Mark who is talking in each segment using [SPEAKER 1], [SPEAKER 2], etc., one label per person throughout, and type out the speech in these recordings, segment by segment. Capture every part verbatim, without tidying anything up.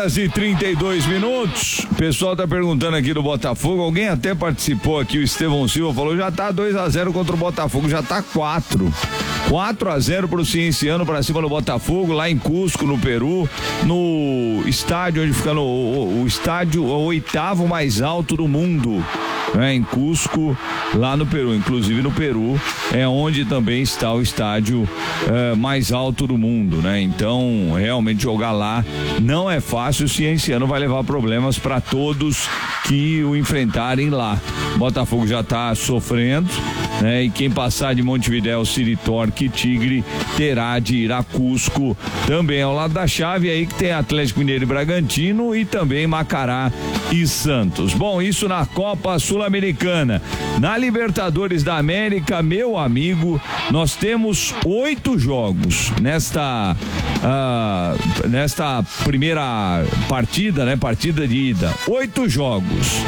[SPEAKER 1] horas e trinta e dois minutos. O pessoal tá perguntando aqui do Botafogo. Alguém até participou aqui, o Estevão Silva falou: já tá dois a zero contra o Botafogo, já tá quatro. quatro a zero pro Cienciano pra cima do Botafogo, lá em Cusco, no Peru, no estádio onde fica no, o, o estádio o oitavo mais alto do mundo, né, em Cusco, lá no Peru. Inclusive no Peru é onde também está o estádio é, mais alto do mundo, né? Então, realmente jogar lá não é fácil. O Cienciano vai levar problemas para todos que o enfrentarem lá. Botafogo já está sofrendo, né? E quem passar de Montevidéu, Siritorque, Tigre, terá de ir a Cusco, também ao lado da chave aí que tem Atlético Mineiro e Bragantino, e também Macará e Santos. Bom, isso na Copa Sul-Americana. Na Libertadores da América, meu amigo, nós temos oito jogos nesta uh, nesta primeira partida, né? Partida de ida. Oito jogos.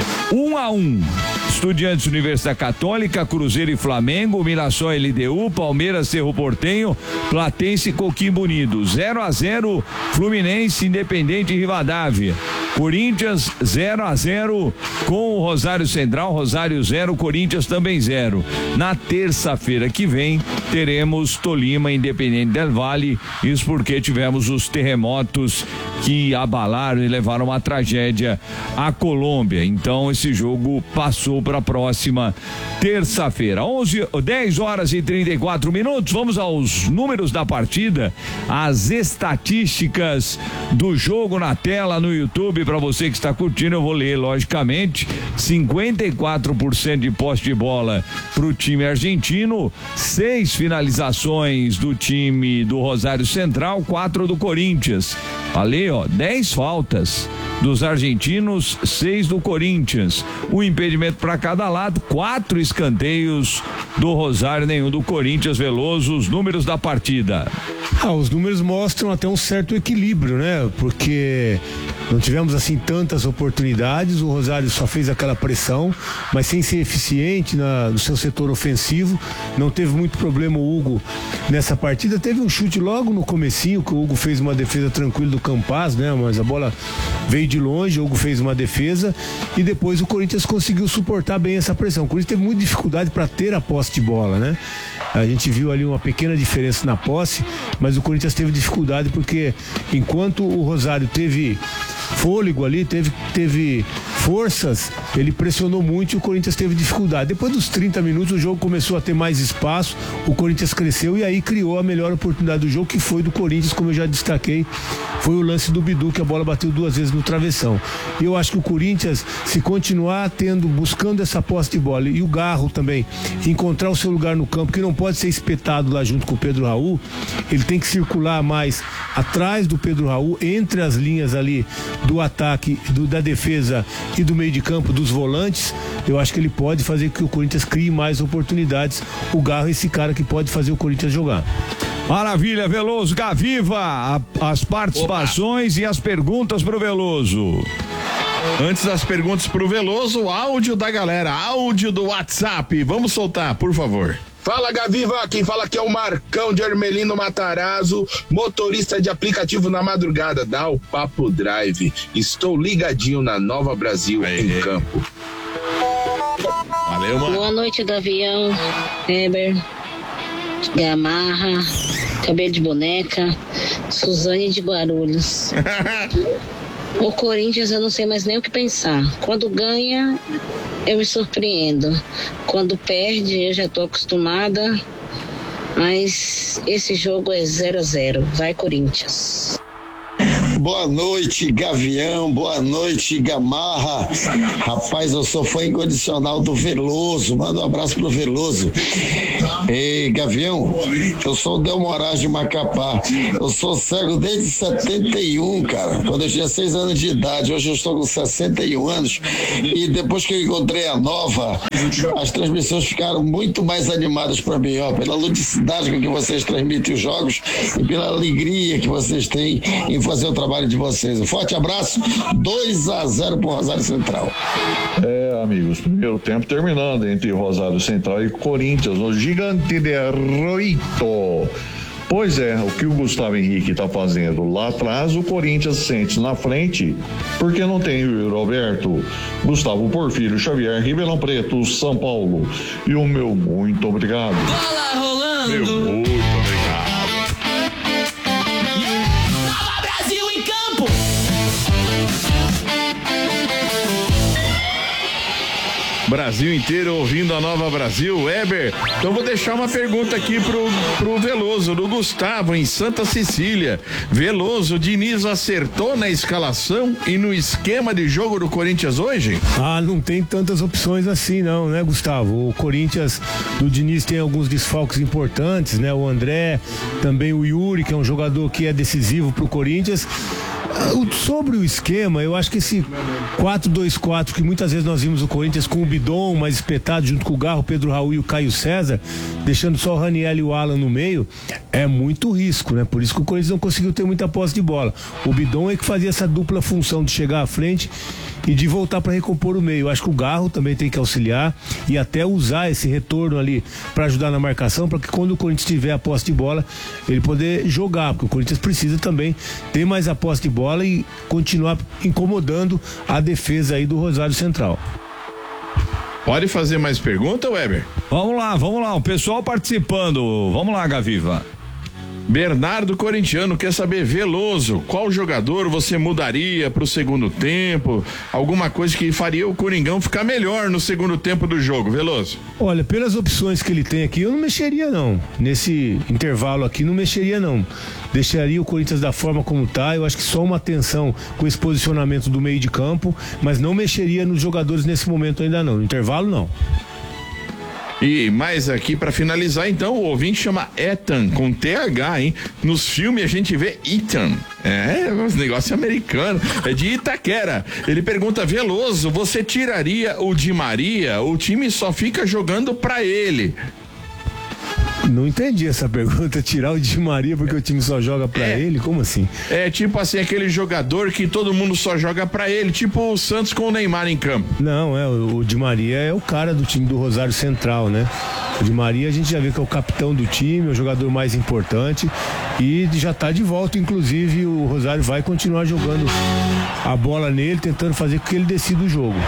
[SPEAKER 1] Um a um. Estudiantes, Universidade Católica, Cruzeiro e Flamengo, Mirassol, L D U, Palmeiras, Cerro Porteño, Platense e Coquimbo Unido. zero a zero, Fluminense, Independente e Rivadavia. Corinthians zero a zero com o Rosário Central, Rosário zero, Corinthians também zero. Na terça-feira que vem teremos Tolima, Independente del Valle, isso porque tivemos os terremotos que abalaram e levaram uma tragédia à Colômbia. Então esse jogo passou para a próxima terça-feira. onze, dez horas e trinta e quatro minutos. Vamos aos números da partida, as estatísticas do jogo na tela no YouTube. Para você que está curtindo, eu vou ler, logicamente. cinquenta e quatro por cento de posse de bola para o time argentino, seis finalizações do time do Rosário Central, quatro do Corinthians. Ali, ó, dez faltas dos argentinos, seis do Corinthians. Um impedimento para cada lado, quatro escanteios do Rosário, nenhum do Corinthians. Veloso, os números da partida.
[SPEAKER 2] Ah, os números mostram até um certo equilíbrio, né? Porque não tivemos assim tantas oportunidades, o Rosário só fez aquela pressão, mas sem ser eficiente na, no seu setor ofensivo. Não teve muito problema o Hugo nessa partida. Teve um chute logo no comecinho, que o Hugo fez uma defesa tranquila do Campaz, né? Mas a bola veio de longe, o Hugo fez uma defesa e depois o Corinthians conseguiu suportar bem essa pressão. O Corinthians teve muita dificuldade para ter a posse de bola, né? A gente viu ali uma pequena diferença na posse, mas o Corinthians teve dificuldade porque enquanto o Rosário teve fôlego ali, teve, teve forças, ele pressionou muito e o Corinthians teve dificuldade. Depois dos trinta minutos o jogo começou a ter mais espaço, o Corinthians cresceu e aí criou a melhor oportunidade do jogo, que foi do Corinthians, como eu já destaquei, foi o lance do Bidu, que a bola bateu duas vezes no travessão. E eu acho que o Corinthians, se continuar tendo, buscando essa posse de bola, e o Garro também encontrar o seu lugar no campo, que não pode ser espetado lá junto com o Pedro Raul, ele tem que circular mais atrás do Pedro Raul, entre as linhas ali do ataque, do, da defesa e do meio de campo, dos volantes. Eu acho que ele pode fazer que o Corinthians crie mais oportunidades. O Garro é esse cara que pode fazer o Corinthians jogar.
[SPEAKER 1] Maravilha, Veloso, Gaviva, a, as participações Opa. E as perguntas pro Veloso.
[SPEAKER 3] Antes das perguntas pro Veloso, áudio da galera, áudio do WhatsApp, vamos soltar, por favor.
[SPEAKER 4] Fala, Gaviva, quem fala aqui é o Marcão de Hermelino Matarazzo, motorista de aplicativo na madrugada, dá o Papo Drive. Estou ligadinho na Nova Brasil, Aê. Em campo.
[SPEAKER 3] Valeu, mano.
[SPEAKER 5] Boa noite, Gavião, Heber, Gamarra, Cabelo de Boneca, Suzane de Guarulhos. O Corinthians eu não sei mais nem o que pensar. Quando ganha, eu me surpreendo. Quando perde, eu já estou acostumada. Mas esse jogo é zero a zero. Vai, Corinthians.
[SPEAKER 6] Boa noite, Gavião, boa noite, Gamarra. Rapaz, eu sou fã incondicional do Veloso, manda um abraço pro Veloso. Ei, Gavião, eu sou o Del Moraes de Macapá, eu sou cego desde setenta e um, cara, quando eu tinha seis anos de idade. Hoje eu estou com sessenta e um anos e depois que eu encontrei a Nova, as transmissões ficaram muito mais animadas para mim, ó, pela ludicidade com que vocês transmitem os jogos e pela alegria que vocês têm em fazer o trabalho de vocês. Um forte abraço, dois a zero pro Rosário Central.
[SPEAKER 7] É, amigos, primeiro tempo terminando entre Rosário Central e Corinthians, no Gigante de Roito. Pois é, o que o Gustavo Henrique está fazendo lá atrás, o Corinthians sente na frente, porque não tem o Roberto, Gustavo Porfírio Xavier, Ribeirão Preto, São Paulo. E o meu muito obrigado.
[SPEAKER 8] Bola rolando.
[SPEAKER 7] Meu muito obrigado.
[SPEAKER 8] Nova Brasil em campo.
[SPEAKER 3] Brasil inteiro ouvindo a Nova Brasil, Weber. Então vou deixar uma pergunta aqui pro, pro Veloso, do Gustavo, em Santa Cecília. Veloso, Diniz acertou na escalação e no esquema de jogo do Corinthians hoje?
[SPEAKER 2] Ah, não tem tantas opções assim não, né, Gustavo? O Corinthians do Diniz tem alguns desfalques importantes, né? O André, também o Yuri, que é um jogador que é decisivo pro Corinthians. Sobre o esquema, eu acho que esse quatro dois quatro, que muitas vezes nós vimos o Corinthians com o Bidon mais espetado junto com o Garro, o Pedro Raul e o Caio César, deixando só o Raniel e o Alan no meio, é muito risco, né? Por isso que o Corinthians não conseguiu ter muita posse de bola. O Bidon é que fazia essa dupla função de chegar à frente e de voltar para recompor o meio. Eu acho que o Garro também tem que auxiliar e até usar esse retorno ali para ajudar na marcação, para que quando o Corinthians tiver a posse de bola, ele poder jogar, porque o Corinthians precisa também ter mais a posse de bola e continuar incomodando a defesa aí do Rosário Central.
[SPEAKER 3] Pode fazer mais pergunta, Weber?
[SPEAKER 1] Vamos lá, vamos lá, o pessoal participando. Vamos lá, Gaviva.
[SPEAKER 3] Bernardo Corintiano quer saber, Veloso, qual jogador você mudaria pro segundo tempo? Alguma coisa que faria o Coringão ficar melhor no segundo tempo do jogo, Veloso?
[SPEAKER 2] Olha, pelas opções que ele tem aqui, eu não mexeria não. Nesse intervalo aqui, não mexeria não. Deixaria o Corinthians da forma como tá. Eu acho que só uma atenção com esse posicionamento do meio de campo, mas não mexeria nos jogadores nesse momento ainda não. No intervalo, não.
[SPEAKER 3] E mais aqui pra finalizar, então, o ouvinte chama Ethan, com T H, hein? Nos filmes a gente vê Ethan. É, um negócio americano. É de Itaquera. Ele pergunta, Veloso, você tiraria o Di Maria? O time só fica jogando pra ele.
[SPEAKER 2] Não entendi essa pergunta, tirar o Di Maria porque o time só joga pra é, ele? Como assim?
[SPEAKER 3] É tipo assim, aquele jogador que todo mundo só joga pra ele, tipo o Santos com o Neymar em campo.
[SPEAKER 2] Não, é, o, o Di Maria é o cara do time do Rosário Central, né? O Di Maria a gente já vê que é o capitão do time, é o jogador mais importante e já tá de volta, inclusive o Rosário vai continuar jogando a bola nele, tentando fazer com que ele decida o jogo.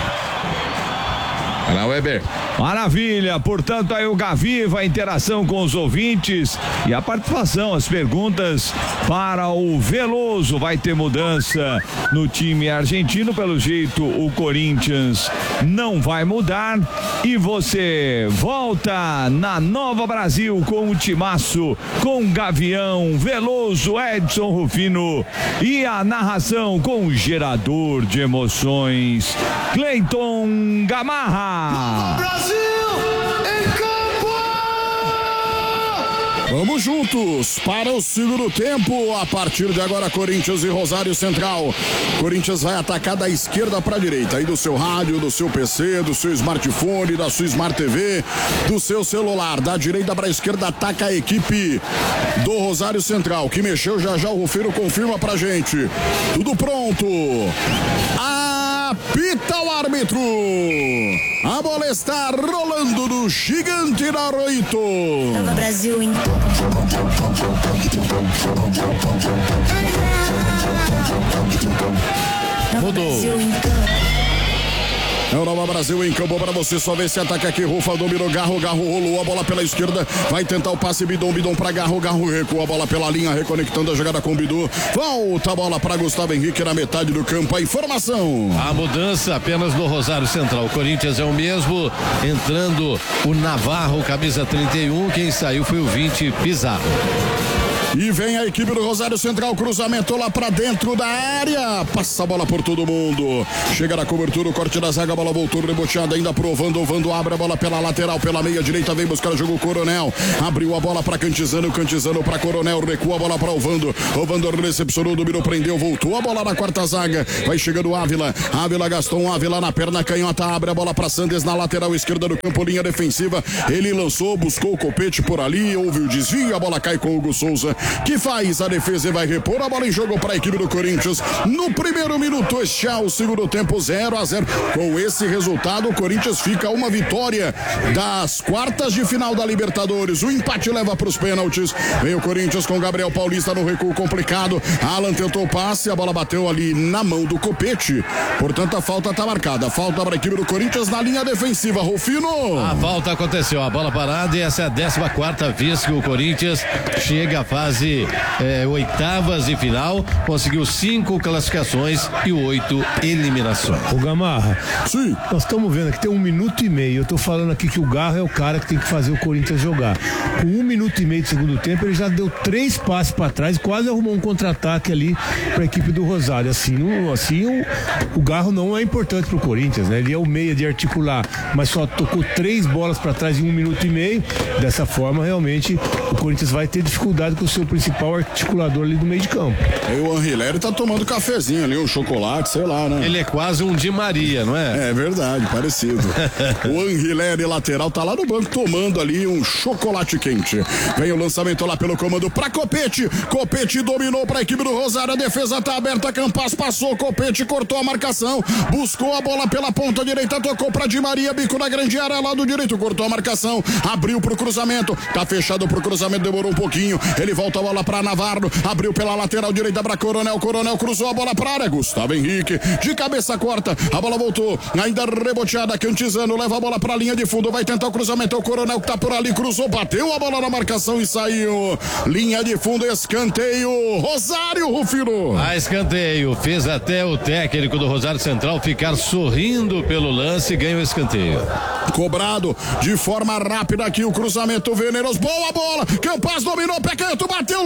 [SPEAKER 3] Vai lá, Weber.
[SPEAKER 1] Maravilha, portanto aí o Gaviva, a interação com os ouvintes e a participação, as perguntas para o Veloso. Vai ter mudança no time argentino, pelo jeito o Corinthians não vai mudar e você volta na Nova Brasil com o timaço, com Gavião, Veloso, Edson Rufino e a narração com o gerador de emoções, Cleiton Gamarra.
[SPEAKER 9] Brasil em campo! Vamos juntos para o segundo tempo. A partir de agora, Corinthians e Rosário Central. Corinthians vai atacar da esquerda para a direita. Aí do seu rádio, do seu P C, do seu smartphone, da sua Smart T V, do seu celular. Da direita para a esquerda ataca a equipe do Rosário Central, que mexeu já já. O Rufeiro confirma pra gente. Tudo pronto. Apita o árbitro. A bola está rolando do Gigante da Roito.
[SPEAKER 10] Nova Brasil em
[SPEAKER 9] Mudou. É o Nova Brasil em campo para você, só ver esse ataque aqui, Rufa dominou, Garro, Garro rolou a bola pela esquerda, vai tentar o passe, Bidon, Bidon para Garro, Garro recua a bola pela linha, reconectando a jogada com o Bidu, volta a bola para Gustavo Henrique na metade do campo, a informação.
[SPEAKER 11] A mudança apenas no Rosário Central, o Corinthians é o mesmo, entrando o Navarro, camisa trinta e um, quem saiu foi o vinte, Pizarro.
[SPEAKER 9] E vem a equipe do Rosário Central, cruzamento lá pra dentro da área, passa a bola por todo mundo, chega na cobertura, o corte da zaga, a bola voltou reboteada, ainda provando, Ovando abre a bola pela lateral, pela meia direita, vem buscar o jogo Coronel, abriu a bola pra Cantizano, Cantizano pra Coronel, recua a bola pra Ovando, Ovando recepcionou, dominou, prendeu, voltou a bola na quarta zaga, vai chegando Ávila, Ávila Gaston, Ávila na perna canhota, abre a bola pra Sandes na lateral esquerda do campo, linha defensiva, ele lançou, buscou o copete por ali, houve o desvio, a bola cai com o Hugo Souza, que faz a defesa e vai repor a bola em jogo para a equipe do Corinthians. No primeiro minuto, já o segundo tempo zero a zero. Com esse resultado, o Corinthians fica uma vitória das quartas de final da Libertadores. O empate leva para os pênaltis. Vem o Corinthians com Gabriel Paulista no recuo complicado. Alan tentou o passe, a bola bateu ali na mão do Copete. Portanto, a falta está marcada. Falta para a equipe do Corinthians na linha defensiva. Rufino.
[SPEAKER 11] A falta aconteceu, a bola parada e essa é a décima quarta vez que o Corinthians chega à fase eh, oitavas de final, conseguiu cinco classificações e oito eliminações.
[SPEAKER 2] O Gamarra,
[SPEAKER 9] sim,
[SPEAKER 2] nós estamos vendo aqui tem um minuto e meio. Eu tô falando aqui que o Garro é o cara que tem que fazer o Corinthians jogar. Com um minuto e meio de segundo tempo, ele já deu três passes para trás, quase arrumou um contra-ataque ali para a equipe do Rosário. Assim, não, assim o, o Garro não é importante pro Corinthians, né? Ele é o meia de articular, mas só tocou três bolas para trás em um minuto e meio. Dessa forma, realmente, o Corinthians vai ter dificuldade com o seu principal articulador ali do meio de campo.
[SPEAKER 9] E o Anrileri tá tomando cafezinho ali, um chocolate, sei lá, né?
[SPEAKER 11] Ele é quase um Di Maria, não é?
[SPEAKER 9] É verdade, parecido. O Anrileri, lateral, tá lá no banco tomando ali um chocolate quente. Vem o lançamento lá pelo comando pra Copete. Copete dominou pra equipe do Rosário, a defesa tá aberta, Campas passou, Copete cortou a marcação, buscou a bola pela ponta direita, tocou pra Di Maria, bico na grande área, lado direito, cortou a marcação, abriu pro cruzamento, tá fechado pro cruzamento, demorou um pouquinho, ele volta a bola pra Navarro, abriu pela lateral direita pra Coronel, Coronel cruzou a bola pra área, Gustavo Henrique, de cabeça corta, a bola voltou, ainda reboteada, Cantizano leva a bola pra linha de fundo, vai tentar o cruzamento, o Coronel que tá por ali, cruzou, bateu a bola na marcação e saiu, linha de fundo, escanteio, Rosário, Rufino.
[SPEAKER 11] A escanteio, fez até o técnico do Rosário Central ficar sorrindo pelo lance e ganha o escanteio.
[SPEAKER 9] Cobrado de forma rápida aqui o cruzamento Veneros, boa bola, Campas dominou, pé canto, bateu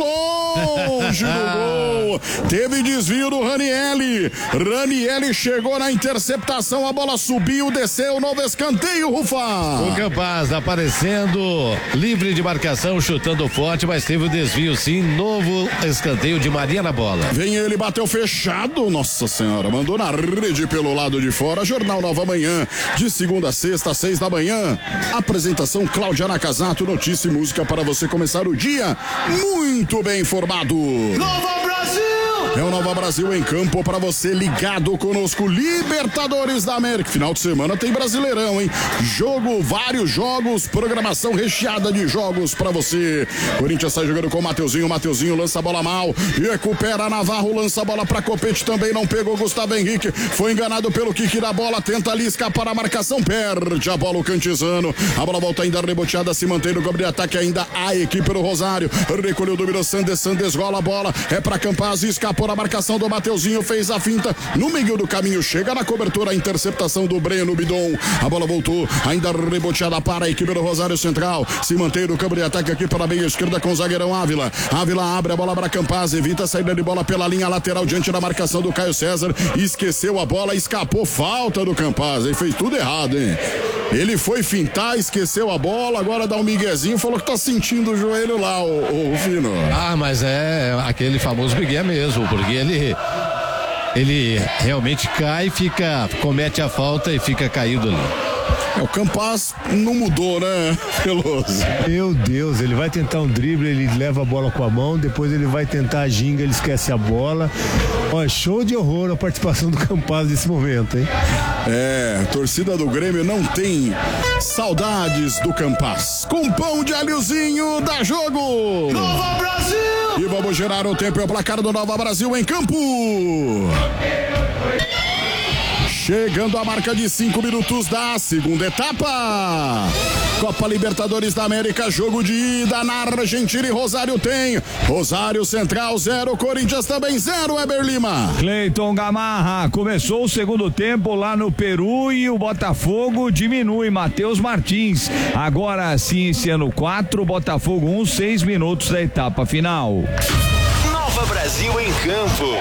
[SPEAKER 9] longe no gol, teve desvio do Ranielli, Ranielli chegou na interceptação, a bola subiu, desceu, novo escanteio, Rufa.
[SPEAKER 11] O Campas aparecendo livre de marcação, chutando forte, mas teve o desvio sim, novo escanteio de Maria na bola.
[SPEAKER 9] Vem ele, bateu fechado, nossa senhora, mandou na rede pelo lado de fora. Jornal Nova Manhã, de segunda a sexta, às seis da manhã. Apresentação Cláudia Nakazato, notícia e música para você começar o dia muito bem informado.
[SPEAKER 8] Nova Brasil!
[SPEAKER 9] É o Nova Brasil em campo para você ligado conosco. Libertadores da América. Final de semana tem Brasileirão, hein? Jogo, vários jogos, programação recheada de jogos para você. Corinthians sai jogando com o Mateuzinho. Mateuzinho lança a bola mal. Recupera Navarro, lança a bola para Copete. Também não pegou Gustavo Henrique. Foi enganado pelo kick da bola. Tenta ali escapar a marcação. Perde a bola o Cantizano. A bola volta ainda reboteada. Se mantém no campo de ataque ainda a equipe do Rosário. Recolheu o domínio Sandes. Sandes rola a bola. É para Campaz. Escapou a marcação do Mateuzinho, fez a finta no meio do caminho, chega na cobertura, a interceptação do Breno Bidon, a bola voltou, ainda reboteada para a equipe do Rosário Central, se mantém no campo de ataque aqui pela meia esquerda com o zagueirão Ávila, Ávila abre a bola para Campaz, evita a saída de bola pela linha lateral diante da marcação do Caio César, esqueceu a bola, escapou, falta do Campaz, ele fez tudo errado, hein? Ele foi fintar, esqueceu a bola, agora dá um miguezinho, falou que tá sentindo o joelho lá, o, o Fino.
[SPEAKER 11] Ah, mas é aquele famoso migué mesmo, porque ele ele realmente cai, fica, comete a falta e fica caído ali.
[SPEAKER 9] É, o Campas não mudou, né, Veloso?
[SPEAKER 2] Meu Deus, ele vai tentar um drible, ele leva a bola com a mão, depois ele vai tentar a ginga, ele esquece a bola. Olha, show de horror a participação do Campas nesse momento, hein?
[SPEAKER 9] É, a torcida do Grêmio não tem saudades do Campas. Com pão de alhozinho, dá jogo!
[SPEAKER 8] Nova Brasil!
[SPEAKER 9] E vamos gerar o tempo e o placar do Nova Brasil em campo. Chegando a marca de cinco minutos da segunda etapa. Copa Libertadores da América, jogo de ida na Argentina e Rosário tem. Rosário Central zero, Corinthians também zero, Eber Lima.
[SPEAKER 1] Cleiton Gamarra, começou o segundo tempo lá no Peru e o Botafogo diminui. Matheus Martins, agora sim iniciando quatro, Botafogo um, seis minutos da etapa final.
[SPEAKER 10] Nova Brasil em campo.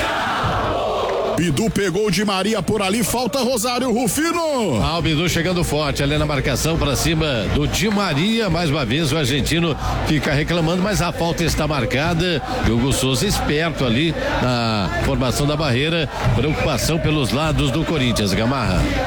[SPEAKER 9] Bidu pegou de Maria por ali, falta Rosário, Rufino.
[SPEAKER 11] Ah, o Bidu chegando forte ali na marcação para cima do Di Maria, mais uma vez o argentino fica reclamando, mas a falta está marcada e o Hugo Souza esperto ali na formação da barreira, preocupação pelos lados do Corinthians, Gamarra.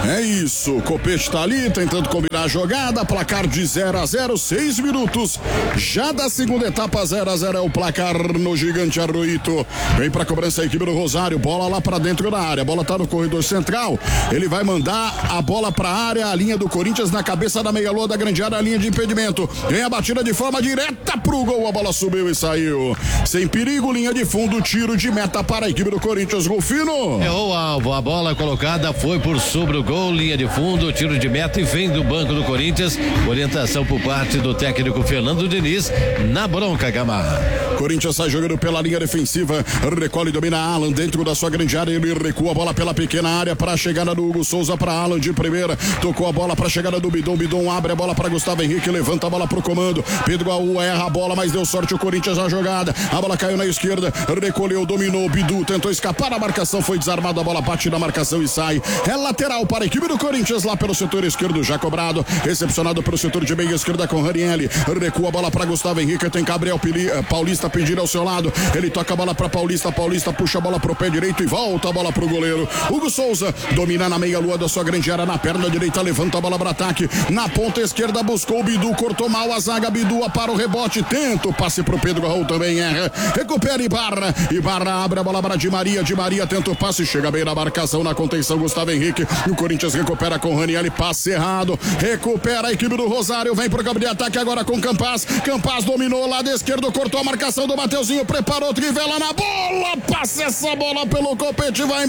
[SPEAKER 9] É isso, Copete tá ali tentando combinar a jogada, placar de zero a zero, seis minutos. Já da segunda etapa, zero a zero é o placar no Gigante Arroito. Vem pra cobrança a equipe do Rosário, bola lá pra dentro da área, a bola tá no corredor central. Ele vai mandar a bola pra área, a linha do Corinthians na cabeça da meia-lua da grande área, a linha de impedimento. Vem a batida de forma direta pro gol, a bola subiu e saiu. Sem perigo, linha de fundo, tiro de meta para a equipe do Corinthians. Rufino.
[SPEAKER 11] É o alvo, a bola colocada foi por sobre o gol, linha de fundo, tiro de meta e vem do banco do Corinthians. Orientação por parte do técnico Fernando Diniz, na bronca, Gamarra.
[SPEAKER 9] Corinthians sai jogando pela linha defensiva, recolhe e domina Alan dentro da sua grande área, ele recua a bola pela pequena área para a chegada do Hugo Souza para Alan de primeira, tocou a bola para a chegada do Bidon, Bidon abre a bola para Gustavo Henrique, levanta a bola pro comando, Pedro Aú erra a bola, mas deu sorte o Corinthians na jogada, a bola caiu na esquerda, recolheu, dominou, Bidu tentou escapar, a marcação foi desarmada, a bola bate na marcação e sai, é lateral para a equipe do Corinthians lá pelo setor esquerdo, já cobrado, recepcionado pelo setor de meia esquerda com Ranielli, recua a bola para Gustavo Henrique, tem Gabriel Pili, Paulista pedir ao seu lado, ele toca a bola para Paulista, Paulista puxa a bola pro pé direito e volta a bola pro goleiro, Hugo Souza domina na meia lua da sua grande área, na perna direita levanta a bola para ataque, na ponta esquerda buscou o Bidu, cortou mal a zaga, Bidu para o rebote, tenta o passe pro Pedro Raul, também erra, recupera Ibarra, Ibarra abre a bola para Di Maria, Di Maria tenta o passe, chega bem na marcação, na contenção Gustavo Henrique, e o Corinthians recupera com Ranielli, passe errado, recupera a equipe do Rosário, vem pro campo de ataque agora com Campaz, Campaz dominou lado esquerdo, cortou a marcação do Mateuzinho, preparou, trivela na bola, passa essa bola pelo Copete, vai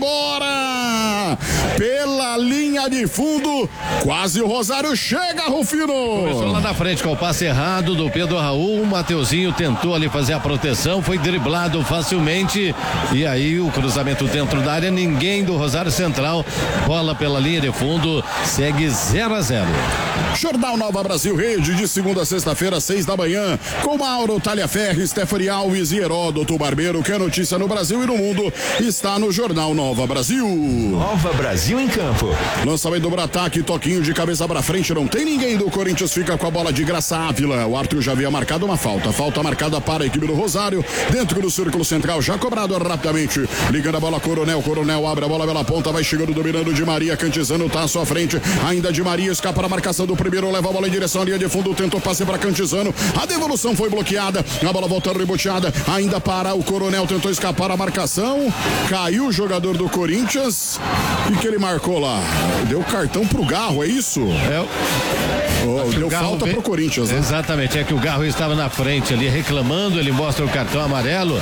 [SPEAKER 9] embora pela linha de fundo, quase o Rosário chega, Rufino.
[SPEAKER 11] Começou lá na frente com o passe errado do Pedro Raul, o Mateuzinho tentou ali fazer a proteção, foi driblado facilmente e aí o cruzamento dentro da área, ninguém do Rosário Central, bola pela linha de fundo, segue zero a zero.
[SPEAKER 9] Jornal Nova Brasil Rede, de segunda a sexta-feira, seis da manhã, com Mauro Talhaferri, Stephanie Alves e Heródoto Barbeiro, que é notícia no Brasil e no mundo, está no Jornal Nova Brasil.
[SPEAKER 10] Nova Brasil em campo.
[SPEAKER 9] Lançamento do Brataque, toquinho de cabeça pra frente, não tem ninguém do Corinthians, fica com a bola de Graça Ávila. O Arthur já havia marcado uma falta, falta marcada para a equipe do Rosário, dentro do círculo central, já cobrado rapidamente, ligando a bola Coronel, Coronel abre a bola pela ponta, vai chegando, dominando Di Maria, Cantizano tá à sua frente, ainda Di Maria escapa na marcação do primeiro, leva a bola em direção à linha de fundo, tentou passe para Cantizano, a devolução foi bloqueada, a bola volta reboteada, ainda para o Coronel, tentou escapar a marcação, caiu o jogador do Corinthians, e que ele marcou lá? Deu cartão pro Garro, é isso?
[SPEAKER 11] É.
[SPEAKER 9] Oh, deu falta
[SPEAKER 11] veio...
[SPEAKER 9] pro Corinthians, né?
[SPEAKER 11] Exatamente, é que o Garro estava na frente ali reclamando, ele mostra o cartão amarelo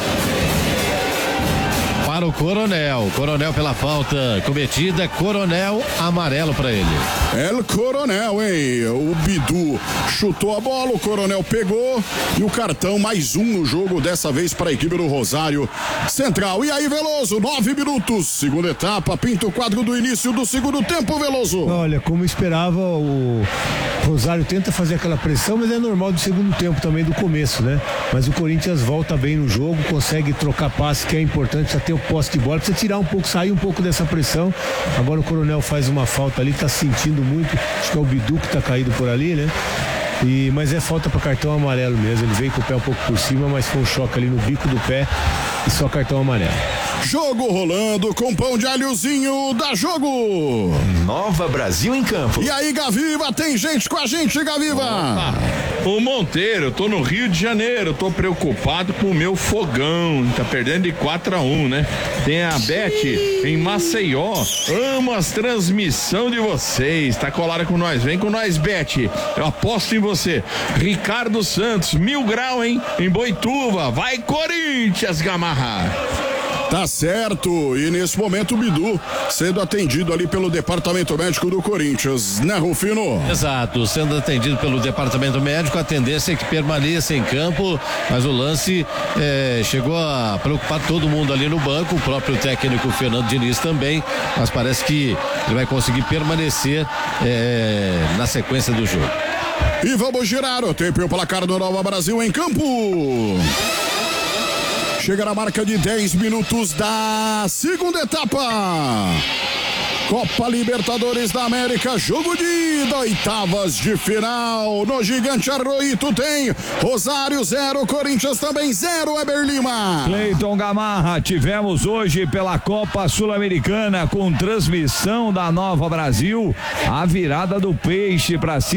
[SPEAKER 11] para o Coronel, Coronel pela falta cometida, Coronel amarelo para ele.
[SPEAKER 9] El Coronel, hein? O Bidu chutou a bola, o Coronel pegou e o cartão mais um no jogo, dessa vez para a equipe do Rosário Central. E aí, Veloso, nove minutos, segunda etapa, pinta o quadro do início do segundo tempo, Veloso.
[SPEAKER 2] Olha, como esperava, o Rosário tenta fazer aquela pressão, mas é normal do segundo tempo também, do começo, né? Mas o Corinthians volta bem no jogo, consegue trocar passe, que é importante, já ter o posse de bola, precisa tirar um pouco, sair um pouco dessa pressão. Agora o Coronel faz uma falta ali, tá sentindo muito, acho que é o Bidu que tá caído por ali, né? E, mas é falta para cartão amarelo mesmo, ele veio com o pé um pouco por cima, mas foi um choque ali no bico do pé e só cartão amarelo.
[SPEAKER 9] Jogo rolando com pão de alhozinho, dá jogo.
[SPEAKER 10] Nova Brasil em campo.
[SPEAKER 9] E aí, Gaviva, tem gente com a gente, Gaviva.
[SPEAKER 3] Opa. O Monteiro, tô no Rio de Janeiro, tô preocupado com o meu fogão, tá perdendo de quatro a um, né? Tem a Beth em Maceió, amo as transmissão de vocês, tá colada com nós, vem com nós, Beth, eu aposto em você. Ricardo Santos, mil grau, hein? Em Boituva, vai Corinthians, Gamarra.
[SPEAKER 9] Tá certo, e nesse momento o Bidu sendo atendido ali pelo departamento médico do Corinthians, né, Rufino?
[SPEAKER 11] Exato, sendo atendido pelo departamento médico, a tendência é que permaneça em campo, mas o lance é, chegou a preocupar todo mundo ali no banco, o próprio técnico Fernando Diniz também, mas parece que ele vai conseguir permanecer é, na sequência do jogo.
[SPEAKER 9] E vamos girar o tempo e o placar do Nova Brasil em campo. Chega na marca de dez minutos da segunda etapa. Copa Libertadores da América, jogo de ida, oitavas de final. No Gigante Arroito tem Rosário zero, Corinthians também zero, Eber Lima.
[SPEAKER 1] Cleiton Gamarra, tivemos hoje pela Copa Sul-Americana com transmissão da Nova Brasil a virada do Peixe para cima